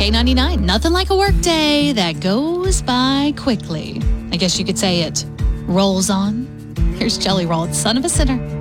K99, nothing like a work day that goes by quickly. I guess you could say it rolls on. Here's Jelly Roll, son of a sinner.